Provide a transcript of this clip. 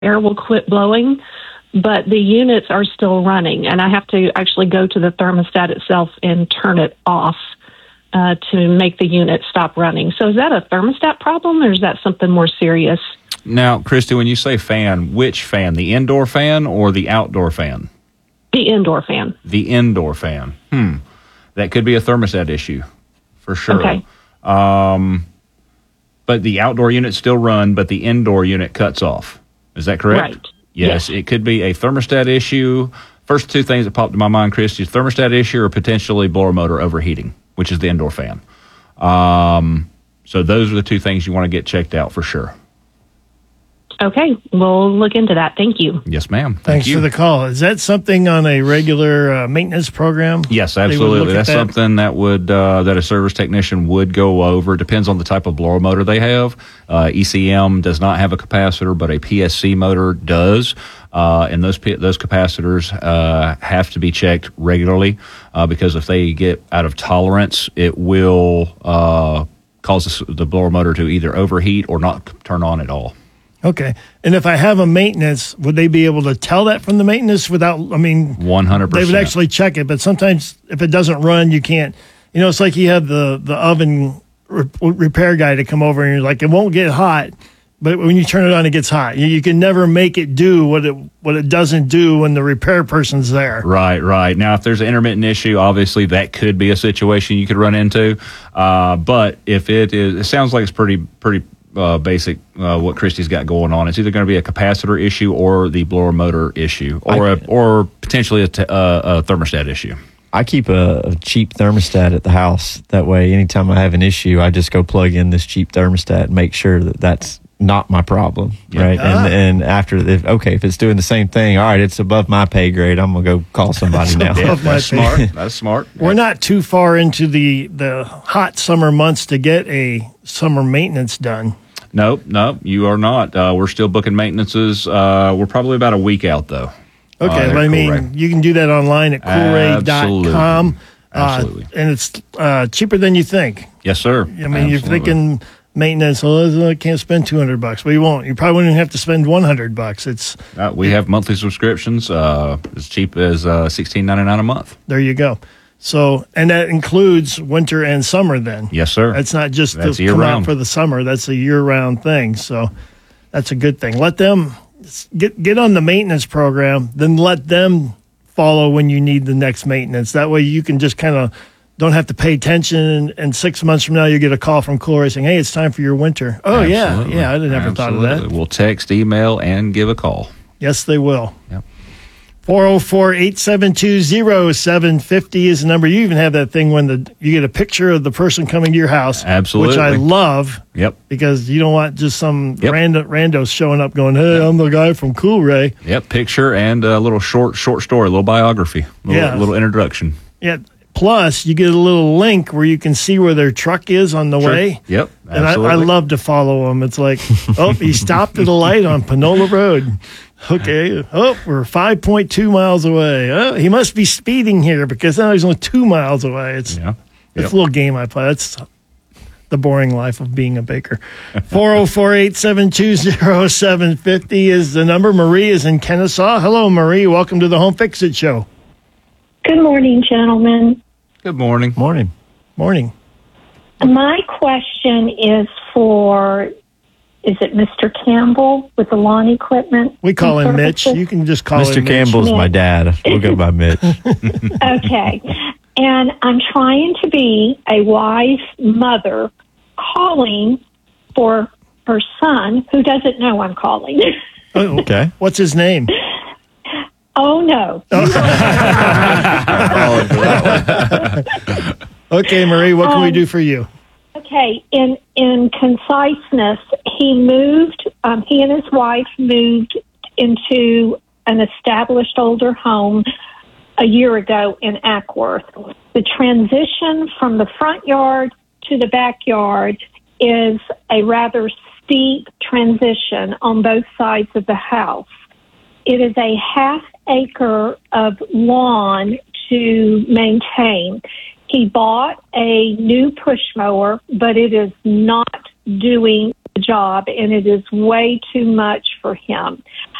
air will quit blowing, but the units are still running, and I have to actually go to the thermostat itself and turn it off to make the unit stop running. So is that a thermostat problem, or is that something more serious? Now, Christy, when you say fan, which fan? The indoor fan or the outdoor fan? The indoor fan. The indoor fan. That could be a thermostat issue, for sure. Okay. But the outdoor units still run, but the indoor unit cuts off. Is that correct? Right. Yes, it could be a thermostat issue. First two things that popped to my mind, Christy, is thermostat issue or potentially blower motor overheating, which is the indoor fan. So those are the two things you want to get checked out for sure. Okay, we'll look into that. Thank you. Yes, ma'am. Thanks for the call. Is that something on a regular maintenance program? Yes, absolutely. That's something that would that a service technician would go over. It depends on the type of blower motor they have. ECM does not have a capacitor, but a PSC motor does. And those capacitors have to be checked regularly because if they get out of tolerance, it will cause the blower motor to either overheat or not turn on at all. Okay. And if I have a maintenance, would they be able to tell that from the maintenance without, 100%. They would actually check it, but sometimes if it doesn't run, you can't. It's like you have the oven repair guy to come over and you're like, it won't get hot, but when you turn it on, it gets hot. You can never make it do what it doesn't do when the repair person's there. Right. Now, if there's an intermittent issue, obviously that could be a situation you could run into. But if it sounds like it's pretty basic what Christy's got going on. It's either going to be a capacitor issue or the blower motor issue, or potentially a thermostat issue. I keep a cheap thermostat at the house. That way, anytime I have an issue, I just go plug in this cheap thermostat and make sure that that's not my problem, right? And after, if it's doing the same thing, all right, it's above my pay grade. I'm gonna go call somebody now. That's smart. That's smart. We're not too far into the hot summer months to get a summer maintenance done. Nope, you are not. We're still booking maintenances. We're probably about a week out, though. Okay, but you can do that online at coolray.com. Absolutely. And it's cheaper than you think. Yes, sir. You're thinking maintenance, I can't spend $200, but you won't. You probably wouldn't have to spend $100. It's we have monthly subscriptions as cheap as $16.99 a month. There you go. So, and that includes winter and summer then. Yes, sir. That's not just to come out for the summer. That's a year-round thing. So that's a good thing. Let them get on the maintenance program, then let them follow when you need the next maintenance. That way you can just kind of don't have to pay attention, and 6 months from now you get a call from Cool Ray saying, hey, it's time for your winter. Oh, Absolutely. yeah, I never thought of that. We'll text, email, and give a call. Yes, they will. Yep. 404-872-0750 is the number. You even have that thing when you get a picture of the person coming to your house. Absolutely. Which I love. Yep. Because you don't want just some randos showing up going, hey, I'm the guy from Cool Ray. Yep, picture and a little short story, a little biography, little introduction. Yeah. Plus, you get a little link where you can see where their truck is on the way. Yep, absolutely. And I love to follow them. It's like, he stopped at a light on Panola Road. Okay. We're 5.2 miles away. He must be speeding here because now he's only 2 miles away. It's a little game I play. That's the boring life of being a baker. 404-872-0750 is the number. Marie is in Kennesaw. Hello, Marie. Welcome to the Home Fix-It Show. Good morning, gentlemen. Good morning. Morning. My question is is it Mr. Campbell with the lawn equipment? We call him Mitch. You can just call him Mr. Campbell's Mitch. my dad. We'll go by Mitch. Okay. And I'm trying to be a wise mother calling for her son who doesn't know I'm calling. Oh, okay. What's his name? Oh, no. Okay, Marie, what can we do for you? Okay, in conciseness, he and his wife moved into an established older home a year ago in Ackworth. The transition from the front yard to the backyard is a rather steep transition on both sides of the house. It is a half acre of lawn to maintain. He bought a new push mower, but it is not doing job, and it is way too much for him.